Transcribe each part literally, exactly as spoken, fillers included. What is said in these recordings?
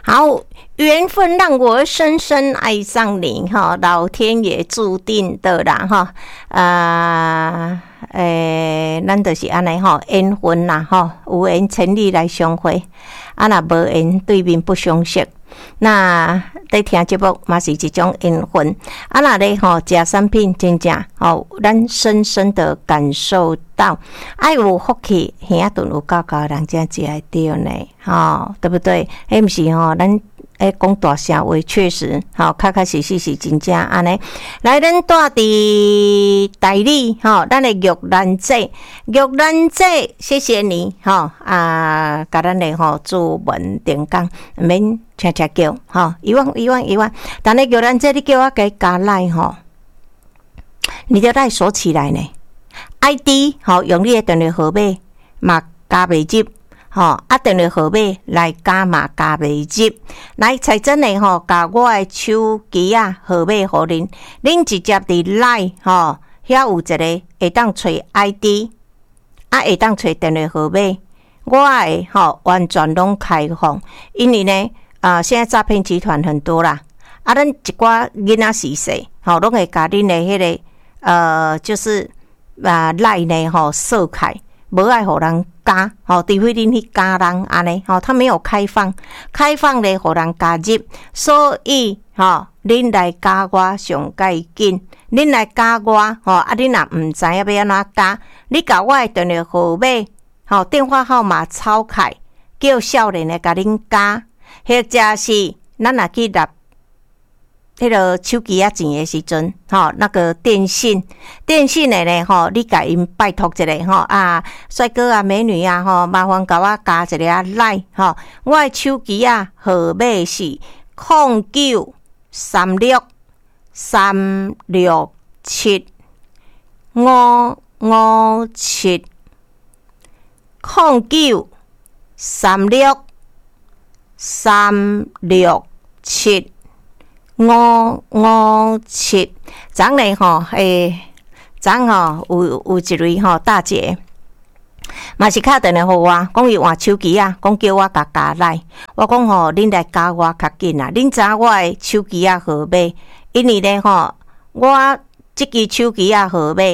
好，缘分让我深深爱上你哈，老天爷注定的啦哈。呃，诶，咱就是安尼吼，缘分啦吼，有缘千里来相会，啊若无缘对面不相识。那在听节目嘛是一种缘分，啊那咧吼食产品真正吼，咱深深的感受到，爱有福气，兄仔顿有够够人家食会着呢，吼，对不对？迄毋是吼，咱诶讲大声话，确实，吼，确确实实是真正安尼。来，咱住伫台里，吼，咱的玉兰姐，玉兰姐，谢谢你，吼啊，甲咱的吼祝文点讲，免。恰恰叫吼，一万一万一万，但你叫咱这里叫我给加赖吼，你的赖锁起来呢 ？I D 吼，用你的电话号码嘛加袂入吼，啊电话号码来加嘛加袂入，来才真的吼，加我的手机啊号码互恁，恁直接伫赖吼，遐有一个会当找 I D， 啊会当找电话号码，我的吼完全拢开放，因为呢。啊，现在诈骗集团很多啦，啊，咱一寡囡仔时势，吼，拢会甲恁的迄个呃，就是啊赖呢吼锁开，无爱互人加，吼，除非恁去加人安尼，吼，他没有开放，开放咧互人加入，所以吼，恁来加我上介紧，恁来加我，吼，啊，恁若毋知影要安怎加，你甲我的电话号码，吼，电话号码抄开，叫少年的甲恁加。或者是咱若去纳迄个手机啊钱的时阵，吼，那个电信电信的咧，吼，你甲因拜托一下，吼啊，帅哥啊、美女啊，吼，麻烦甲我加一个啊赖，吼，我的手机啊号码是零九三六三六七五五七零九三六。三六七五五七，昨呢吼，诶，昨吼有有一位吼大姐，嘛是敲电话互我，讲伊换手机啊，讲叫我甲加来，我讲吼，恁来加我较紧啊，恁知影我的手机啊号码，因为咧吼，我即支手机啊号码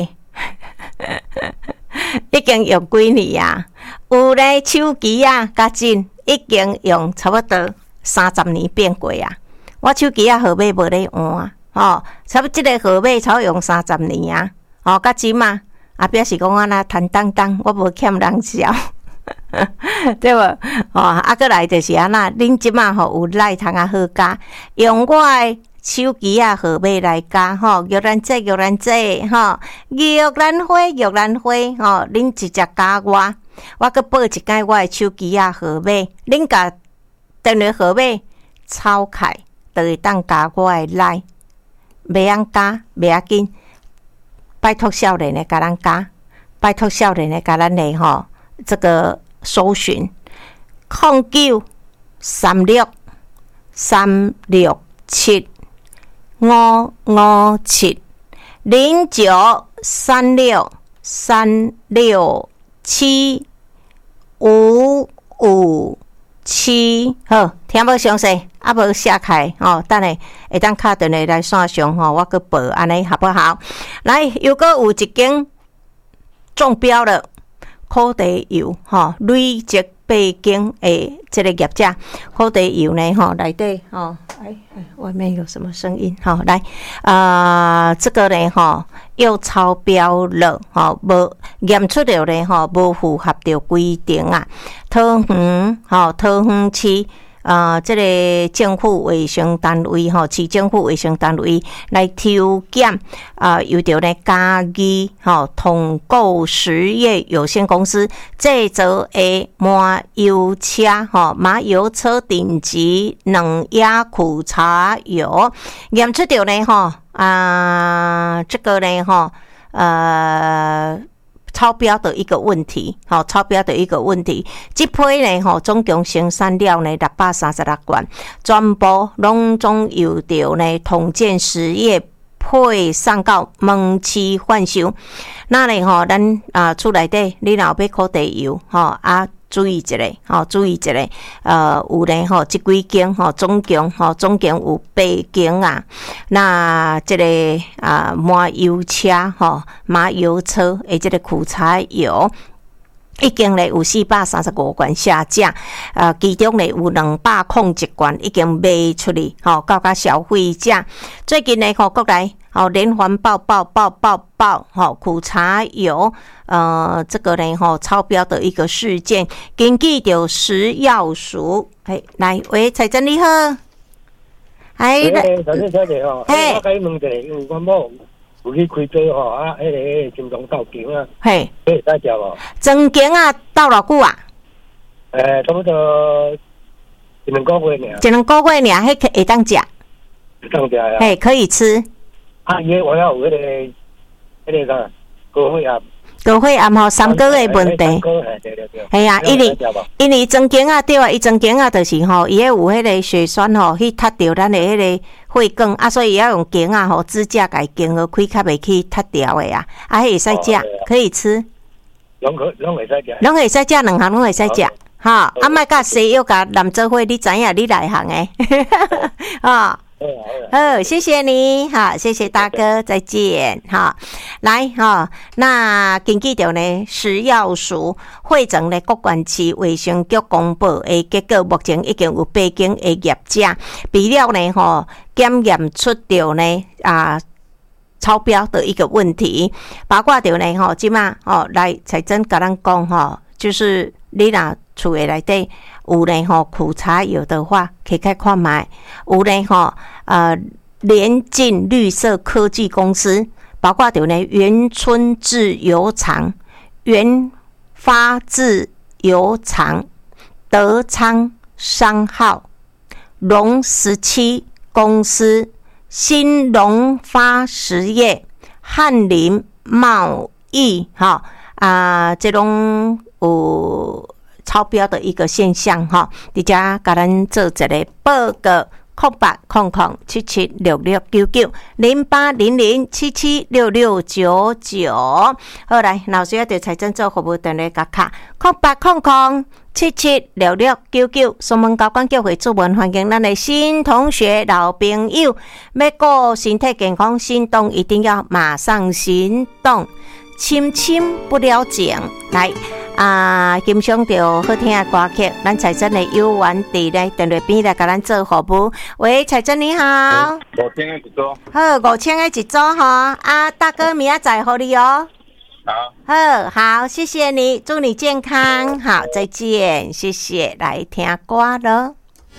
已经用几年啊，有咧手机啊较真。已经用差不多三十年变过啊！我手机啊号码无咧换，吼，差不多即个号码才用三十年啊！吼，甲即嘛，啊表示讲我那坦荡荡，我无欠人笑，对无？吼，啊，过来就是安那，恁即嘛吼有赖通啊好加，用我的手机啊号码来加，吼，玉兰姐，玉兰姐，吼，玉兰花，玉兰花，吼，恁直接加我。我阁报一解我的手机啊号码，恁甲电话号码抄开，就会当加我的赖，袂晓加袂要紧，拜托少年的甲咱加，拜托少年的甲咱的吼，这个搜寻零九三六三六七五五七零九三六三六。七五五七，好，听无详细，啊无写开哦。等下会当敲电话来线上吼，我去报安尼好不好？来，又搁有一间中标了，苦茶油吼，累积八间诶，这个业者苦茶油呢吼，内底吼，哎哎，外面有什么声音？好，来，啊、呃，这个呢吼。又超标了，吼，无验出了咧，吼，无符合着规定啊。桃园，吼，桃园市，呃，这个政府卫生单位，吼，市政府卫生单位来抽检，啊，由着咧嘉义，吼，统购实业有限公司制造的麻油车，吼，麻油车顶级冷压苦茶油，验出着咧，吼。啊，这个呢，哈，呃，超标的一个问题，好，超标的一个问题。这批呢，哈，总共生产了呢六百三十六罐，全部拢总由着呢统建实业配送到门市贩售。那呢，哈，咱啊厝内底，你若要苦茶油，哈啊。 注意一下，吼、哦，注意一下，呃，有咧吼，这几间吼，总共吼，总共有八间啊。那这个啊，麻油车吼，麻油车诶，这个苦茶油。已经咧有四百三十五罐下架，呃，其中咧有两百零一罐已经卖出去，吼，交甲消费者。最近咧，吼，国内吼连环爆爆爆爆爆，吼苦茶油，呃，这个呢，吼超标的一个事件，根据着食药署，嘿，来，喂，蔡真你好，哎， 诶，头先小姐吼，我甲你问者，因为我某。有去开刀吼，啊，迄个心脏斗颈啊， 嘿， 会使食无？ 装颈啊，斗偌久啊？ 诶，差不多一两个月尔。 一两个月尔，迄会当食？ 会当食呀。 嘿，可以吃。 啊，伊我要有迄个，迄个啥，高血压。 高血压吼，三个月问题。系啊，因为因为装颈啊，对啊，伊装颈啊，就是吼，伊迄有迄个血栓吼，去踢掉咱的迄个血管啊，所以要用颈啊吼，支架甲颈儿开，较袂去踢掉的啊，啊，迄会使食，可以吃。 拢可拢会使食。 拢会使食，两项拢会使食。哈，啊，莫甲西药甲南做伙，你知影你内行诶，啊。哦，谢谢你，好，谢谢大哥，再见，哈，来哈，那根据着呢食药署汇总呢各县市卫生局公布的结果，目前已经有八间的业者，比了呢吼检验出着呢啊超标的一个问题，包括着呢吼，即马吼来财政甲咱讲吼，就是你若厝的内底。有呢吼苦茶油的话，可以看看买。有呢吼呃联进绿色科技公司，包括着呢元春制油厂、元发制油厂、德昌商号、龙十七公司、新龙发实业、翰林贸易，哈啊，这种有。超标的一个现象哈，伫遮甲咱做一个报告，空八空空七七六六九九零八零零七七六六九九。好来，老师要对财政做服务电话甲卡，空八空空七七六六九九。双门高管教会主文，欢迎咱的新同学、老朋友，要顾身体健康，行动一定要马上行动，深深不了情来。啊，欣赏到好听的歌曲，咱财政的有缘伫咧电话边来甲咱做服务。喂，财政你好， 五千个一组， 好，五千个一组哈。啊，大哥明仔载互你哦。 好， 好好，谢谢你，祝你健康，好，再见，谢谢，来听歌咯。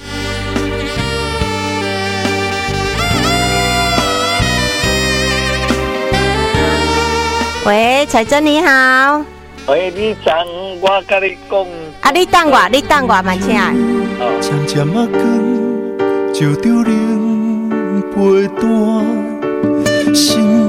喂，财政你好。 喂，你等我甲你讲。 啊，你等我，你等我，慢请。 渐渐啊光，就着冷陪伴，心